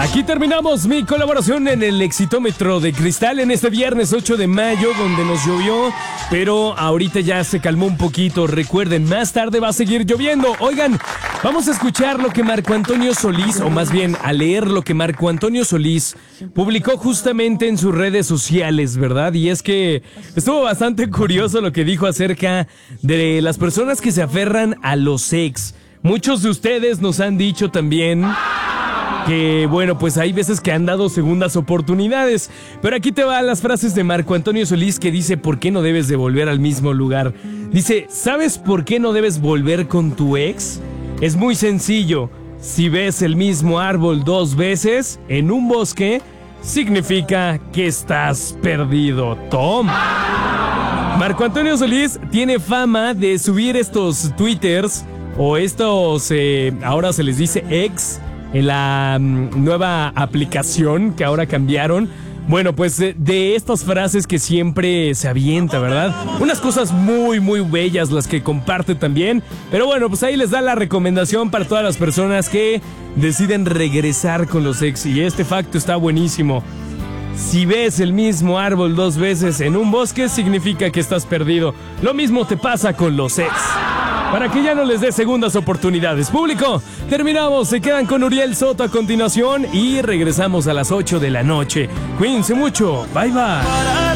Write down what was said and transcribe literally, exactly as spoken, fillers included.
Aquí terminamos mi colaboración en el Exitómetro de Cristal en este viernes ocho de mayo, donde nos llovió, pero ahorita ya se calmó un poquito. Recuerden, más tarde va a seguir lloviendo. Oigan, vamos a escuchar lo que Marco Antonio Solís, o más bien a leer lo que Marco Antonio Solís publicó justamente en sus redes sociales, ¿verdad? Y es que estuvo bastante curioso lo que dijo acerca de las personas que se aferran a los ex. Muchos de ustedes nos han dicho también que, bueno, pues hay veces que han dado segundas oportunidades. Pero aquí te van las frases de Marco Antonio Solís que dice por qué no debes de volver al mismo lugar. Dice, ¿sabes por qué no debes volver con tu ex? Es muy sencillo. Si ves el mismo árbol dos veces en un bosque, significa que estás perdido. Toma. Marco Antonio Solís tiene fama de subir estos twitters o estos, eh, ahora se les dice ex, en la um, nueva aplicación que ahora cambiaron. Bueno, pues de, de estas frases que siempre se avienta, ¿verdad? Unas cosas muy, muy bellas las que comparte también. Pero bueno, pues ahí les da la recomendación para todas las personas que deciden regresar con los ex. Y este facto está buenísimo. Si ves el mismo árbol dos veces en un bosque, significa que estás perdido. Lo mismo te pasa con los ex. Para que ya no les dé segundas oportunidades. Público, terminamos. Se quedan con Uriel Soto a continuación y regresamos a las ocho de la noche. Cuídense mucho. Bye, bye.